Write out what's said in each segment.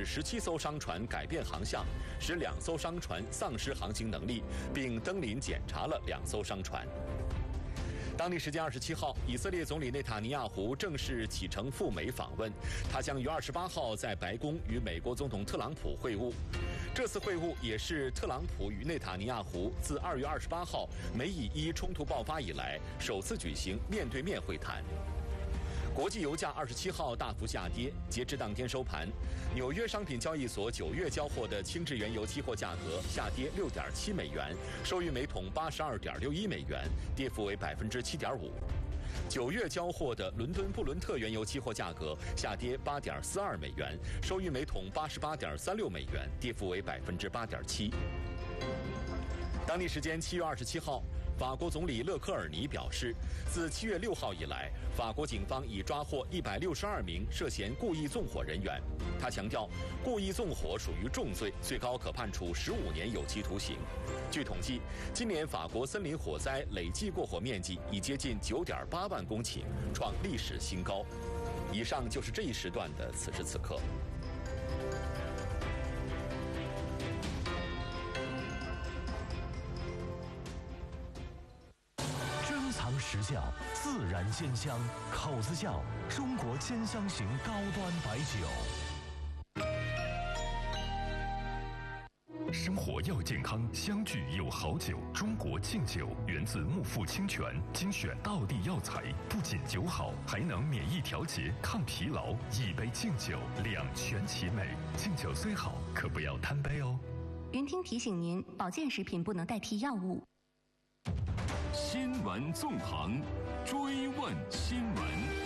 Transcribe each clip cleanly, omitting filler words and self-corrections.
17艘商船改变航向，使2艘商船丧失航行能力，并登临检查了2艘商船。当地时间27号，以色列总理内塔尼亚胡正式启程赴美访问，他将于28号在白宫与美国总统特朗普会晤。这次会晤也是特朗普与内塔尼亚胡自2月28号美以伊冲突爆发以来首次举行面对面会谈。国际油价27号大幅下跌，截至当天收盘，纽约商品交易所9月交货的轻质原油期货价格下跌6.7美元，收于每桶82.61美元，跌幅为7.5%。9月交货的伦敦布伦特原油期货价格下跌8.42美元，收于每桶88.36美元，跌幅为8.7%。当地时间7月27号，法国总理勒科尔尼表示，自7月6号以来，法国警方已抓获162名涉嫌故意纵火人员。他强调，故意纵火属于重罪，最高可判处15年有期徒刑。据统计，今年法国森林火灾累计过火面积已接近9.8万公顷，创历史新高。以上就是这一时段的此时此刻。 时效，自然鲜香，口子窖中国兼香型高端白酒。生活要健康，相聚有好酒。中国劲酒源自木富清泉，精选道地药材，不仅酒好，还能免疫调节、抗疲劳。一杯劲酒，两全其美。劲酒虽好，可不要贪杯哦。 云听提醒您，保健食品不能代替药物。 新闻纵横，追问新闻。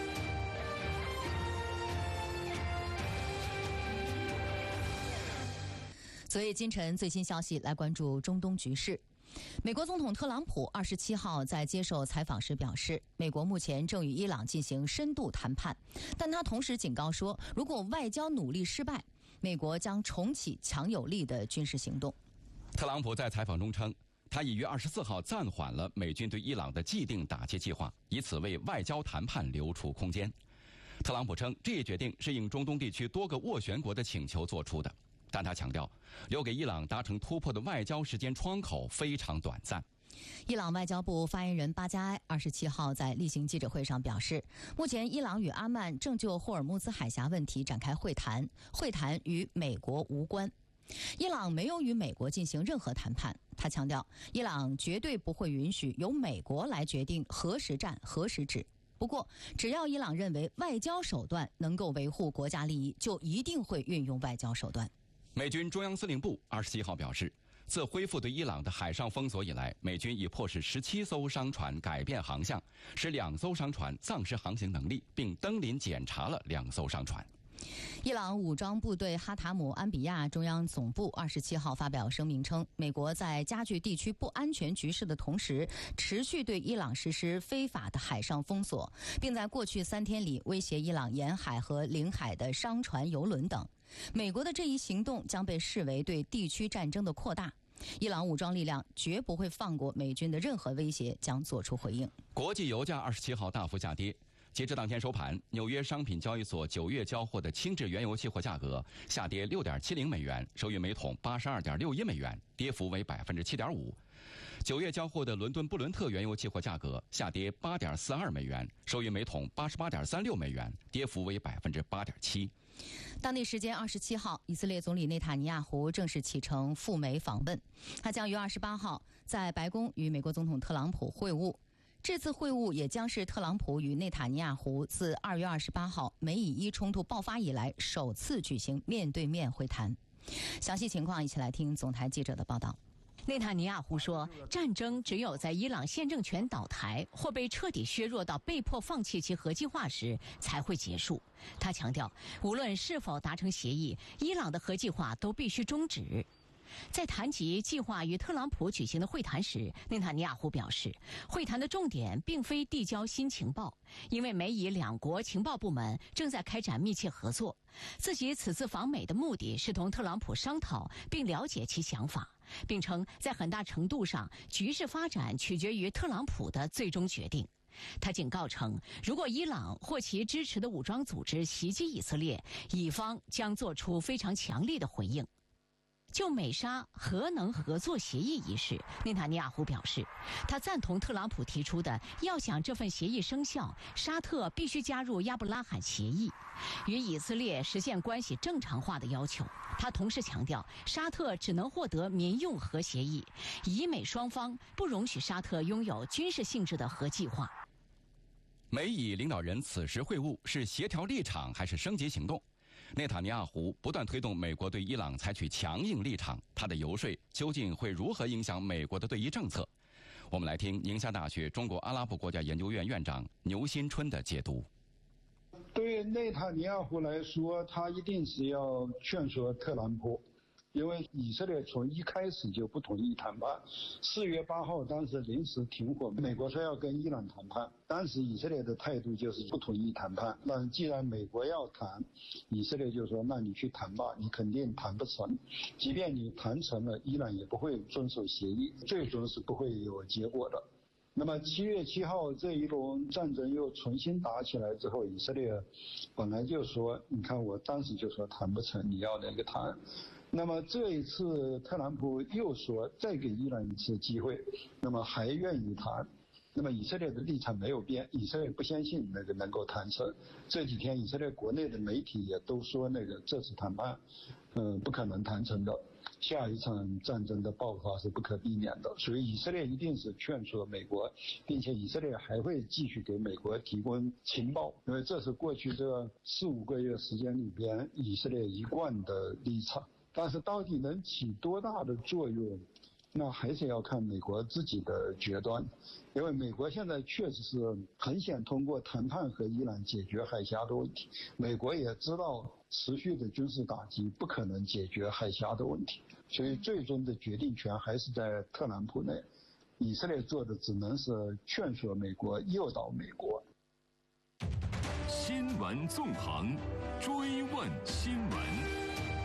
昨夜今晨最新消息，来关注中东局势。美国总统特朗普27号在接受采访时表示，美国目前正与伊朗进行深度谈判，但他同时警告说，如果外交努力失败，美国将重启强有力的军事行动。 特朗普在采访中称，他已于24号暂缓了美军对伊朗的既定打击计划，以此为外交谈判留出空间。特朗普称，这一决定是应中东地区多个斡旋国的请求做出的，但他强调，留给伊朗达成突破的外交时间窗口非常短暂。 伊朗外交部发言人巴加埃27号在例行记者会上表示，目前伊朗与阿曼正就霍尔木兹海峡问题展开会谈，会谈与美国无关。伊朗没有与美国进行任何谈判，他强调，伊朗绝对不会允许由美国来决定何时战何时止。不过，只要伊朗认为外交手段能够维护国家利益，就一定会运用外交手段。 美军中央司令部27号表示，自恢复对伊朗的海上封锁以来，美军已迫使17艘商船改变航向，使2艘商船丧失航行能力，并登临检查了2艘商船。 伊朗武装部队哈塔姆安比亚中央总部27号发表声明称，美国在加剧地区不安全局势的同时，持续对伊朗实施非法的海上封锁，并在过去3天里威胁伊朗沿海和领海的商船、邮轮等。美国的这一行动将被视为对地区战争的扩大。伊朗武装力量绝不会放过美军的任何威胁，将作出回应。 国际油价27号大幅下跌。截至当天收盘，纽约商品交易所9月交货的轻质原油期货价格下跌6.70美元，收于每桶82.61美元，跌幅为7.5%。9月交货的伦敦布伦特原油期货价格下跌8.42美元，收于每桶88.36美元，跌幅为8.7%。 当地时间27号，以色列总理内塔尼亚胡正式启程赴美访问，他将于28号在白宫与美国总统特朗普会晤。这次会晤也将是特朗普与内塔尼亚胡自2月28号美以伊冲突爆发以来首次举行面对面会谈。详细情况一起来听总台记者的报道。 内塔尼亚胡说，战争只有在伊朗现政权倒台或被彻底削弱到被迫放弃其核计划时才会结束。他强调，无论是否达成协议，伊朗的核计划都必须终止。在谈及计划与特朗普举行的会谈时，内塔尼亚胡表示，会谈的重点并非递交新情报，因为美以2国情报部门正在开展密切合作。自己此次访美的目的是同特朗普商讨并了解其想法，并称在很大程度上局势发展取决于特朗普的最终决定。 他警告称，如果伊朗或其支持的武装组织袭击以色列，以方将做出非常强烈的回应。就美沙核能合作协议一事，内塔尼亚胡表示，他赞同特朗普提出的要想这份协议生效，沙特必须加入亚伯拉罕协议，与以色列实现关系正常化的要求。他同时强调，沙特只能获得民用核协议，以美双方不容许沙特拥有军事性质的核计划。 美以领导人此时会晤是协调立场还是升级行动？内塔尼亚胡不断推动美国对伊朗采取强硬立场，他的游说究竟会如何影响美国的对伊政策？我们来听宁夏大学中国阿拉伯国家研究院院长牛新春的解读。 对内塔尼亚胡来说，他一定是要劝说特朗普，因为以色列从一开始就不同意谈判。4月8号当时临时停火，美国说要跟伊朗谈判，当时以色列的态度就是不同意谈判。那既然美国要谈，以色列就说那你去谈吧，你肯定谈不成，即便你谈成了，伊朗也不会遵守协议，最终是不会有结果的。那么7月7号这一轮战争又重新打起来之后，以色列本来就说，你看我当时就说谈不成，你要那个谈。那么这一次特朗普又说再给伊朗一次机会，那么还愿意谈。那么以色列的立场没有变，以色列不相信那个能够谈成。这几天以色列国内的媒体也都说那个这次谈判不可能谈成的，下一场战争的爆发是不可避免的。所以以色列一定是劝说美国，并且以色列还会继续给美国提供情报，因为这是过去这4-5个月时间里边以色列一贯的立场。但是到底能起多大的作用，那还是要看美国自己的决断。因为美国现在确实是很想通过谈判和伊朗解决海峡的问题，美国也知道持续的军事打击不可能解决海峡的问题，所以最终的决定权还是在特朗普内。以色列做的只能是劝说美国，诱导美国。 新闻纵横，追问新闻。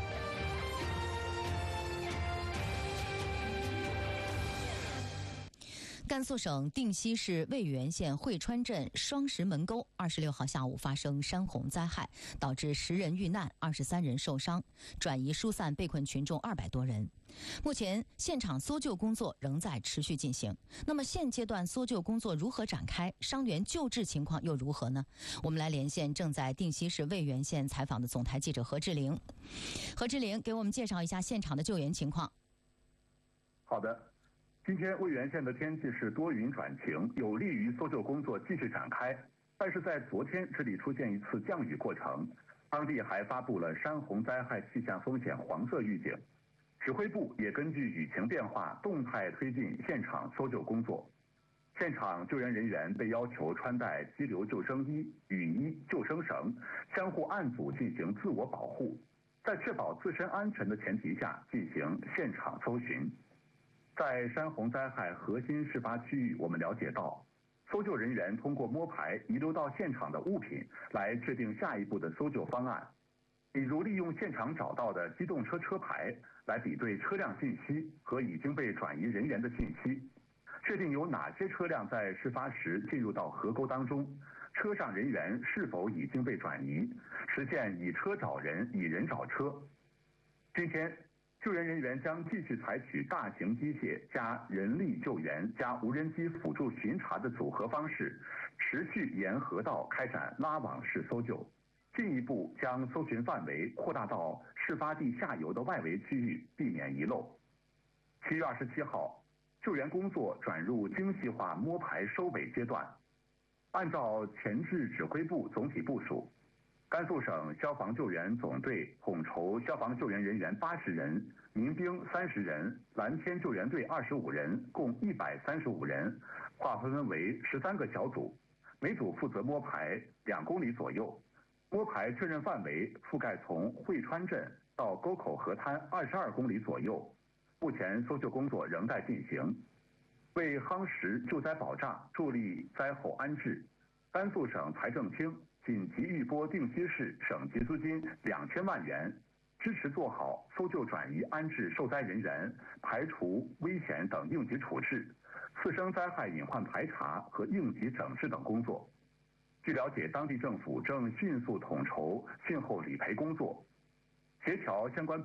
甘肃省定西市渭源县会川镇双石门沟26号下午发生山洪灾害，导致10人遇难，23人受伤，转移疏散被困群众200多人。目前现场搜救工作仍在持续进行。那么现阶段搜救工作如何展开？伤员救治情况又如何呢？我们来连线正在定西市渭源县采访的总台记者何志玲。何志玲给我们介绍一下现场的救援情况。 好的。今天渭源县的天气是多云转晴，有利于搜救工作继续展开。但是在昨天，这里出现一次降雨过程，当地还发布了山洪灾害气象风险黄色预警。指挥部也根据雨情变化，动态推进现场搜救工作。现场救援人员被要求穿戴激流救生衣、雨衣、救生绳，相互按组进行自我保护，在确保自身安全的前提下进行现场搜寻。在山洪灾害核心事发区域，我们了解到，搜救人员通过摸排遗留到现场的物品来制定下一步的搜救方案，比如利用现场找到的机动车车牌来比对车辆信息和已经被转移人员的信息，确定有哪些车辆在事发时进入到河沟当中，车上人员是否已经被转移，实现以车找人、以人找车。今天救援人员将继续采取大型机械加人力救援加无人机辅助巡查的组合方式，持续沿河道开展拉网式搜救，进一步将搜寻范围扩大到事发地下游的外围区域，避免遗漏。7月27号，救援工作转入精细化摸排收尾阶段。按照前置指挥部总体部署，甘肃省消防救援总队统筹消防救援人员80人，民兵30人，蓝天救援队25人，共135人，划分为13个小组，每组负责摸排2公里左右。摸排确认范围覆盖从会川镇到沟口河滩22公里左右。目前搜救工作仍在进行。为夯实救灾保障，助力灾后安置，甘肃省财政厅紧急预拨定西市省级资金2000万元，支持做好搜救转移安置受灾人员、排除危险等应急处置， 次生灾害隐患排查和应急整治等工作。据了解，当地政府正迅速统筹汛后理赔工作，协调相关